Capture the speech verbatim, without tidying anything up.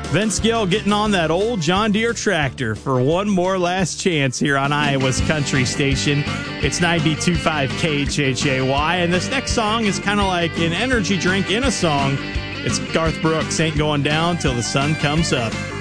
Vince Gill getting on that old John Deere tractor for one more last chance here on Iowa's Country Station. It's ninety-two point five K H H A Y, and this next song is kind of like an energy drink in a song. It's Garth Brooks, Ain't Going Down Till the Sun Comes Up.